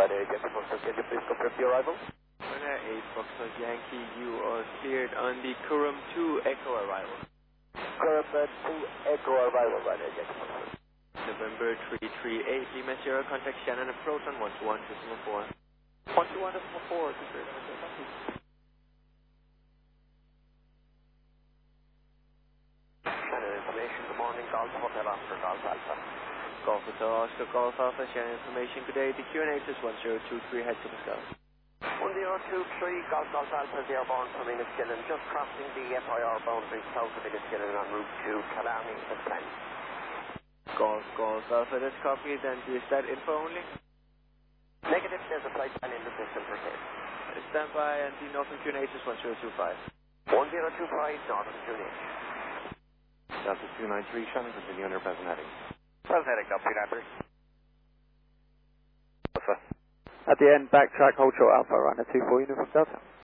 Yankee Foxtrot, can you please confirm the arrival? Runway 8 Foxtrot Yankee, you are cleared on the Curram 2 Echo arrival. Curram 2 Echo arrival, Runway Yankee Foxtrot. November 338 Lima Sierra, contact Shannon approach on 121.4. 121.4, thank you. Shannon information, good morning, Golf Hotel Oscar, Golf Alpha. Golf Hotel Oscar, Golf Alpha, Shannon information, good day, the QNH is 1023, head to Pascal. 1023, Golf Alpha, the airborne from Inniskillen, just crossing the FIR boundary south of Inniskillen en route to Kalani, Ascent. Golf Alpha, that's copy, then is that info only? Negative, there's a flight plan in the system for sale. Stand by, and the Northern QNH is 1025. 1025, Northern QNH. Delta 293, Shannon, continue under present heading. Present heading, Delta 293. Alpha. At the end, backtrack, hold short Alpha, runner 24 Uniform Delta.